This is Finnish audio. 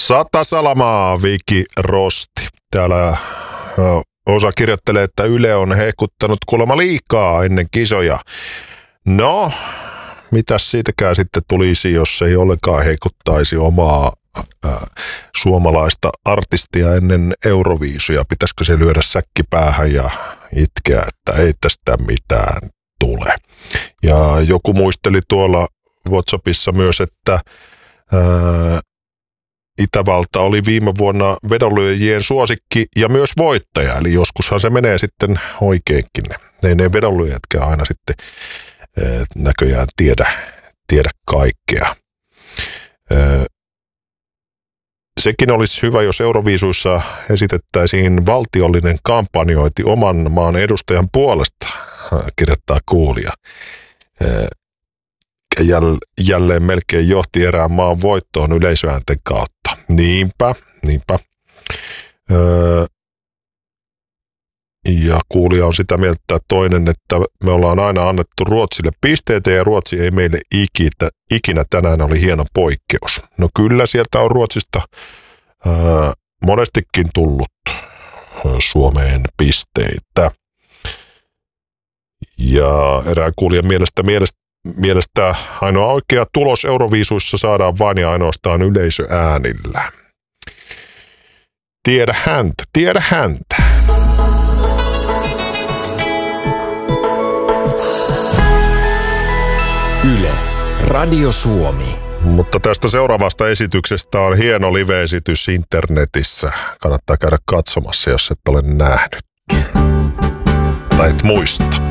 100 salamaa, Viki Rosti. Täällä osa kirjoittelee, että Yle on hehkuttanut kuulemma liikaa ennen kisoja. No, mitäs siitäkään sitten tulisi, jos ei ollenkaan heikuttaisi omaa suomalaista artistia ennen Euroviisuja? Pitäisikö se lyödä säkki päähän ja itkeä, että ei tästä mitään tule? Ja joku muisteli tuolla WhatsAppissa myös, että Itävalta oli viime vuonna vedonlyöjien suosikki ja myös voittaja, eli joskushan se menee sitten oikeinkin. Ei ne vedonlyöjätkään aina sitten näköjään tiedä kaikkea. Sekin olisi hyvä, jos Euroviisuissa esitettäisiin valtiollinen kampanjointi oman maan edustajan puolesta, kirjoittaa kuulija. Jälleen melkein johti erään maan voittoon yleisöäänten kautta. Niinpä. Ja kuulija on sitä mieltä toinen, että me ollaan aina annettu Ruotsille pisteitä ja Ruotsi ei meille ikinä. Tänään oli hieno poikkeus. No kyllä sieltä on Ruotsista monestikin tullut Suomeen pisteitä. Ja erään kuulijan mielestä ainoa oikea tulos Euroviisuissa saadaan vain ja ainoastaan yleisöäänillä. Tiedä häntä. Yle, Radio Suomi. Mutta tästä seuraavasta esityksestä on hieno live-esitys internetissä. Kannattaa käydä katsomassa, jos et ole nähnyt. Tai et muista.